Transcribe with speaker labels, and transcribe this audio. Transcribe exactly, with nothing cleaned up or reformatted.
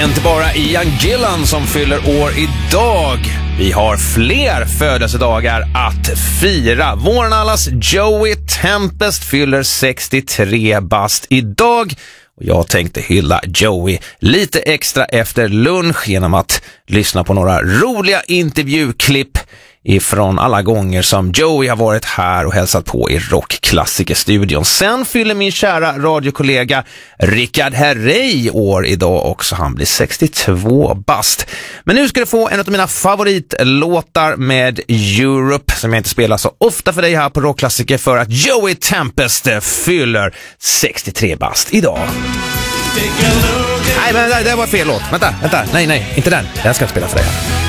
Speaker 1: är inte bara Ian Gillan som fyller år idag. Vi har fler födelsedagar att fira. Våran allas Joey Tempest fyller sextiotre bast idag. Och jag tänkte hylla Joey lite extra efter lunch genom att lyssna på några roliga intervjuklipp ifrån alla gånger som Joey har varit här och hälsat på i Rockklassikerstudion. Sen fyller min kära radiokollega Richard Herrey år idag också. Han blir sextiotvå bast. Men nu ska du få en av mina favoritlåtar med Europe som jag inte spelar så ofta för dig här på Rockklassiker för att Joey Tempest fyller sextiotre bast idag. Nej, men det var fel låt. Vänta, vänta. Nej, nej, inte den. Den ska jag spela för dig här.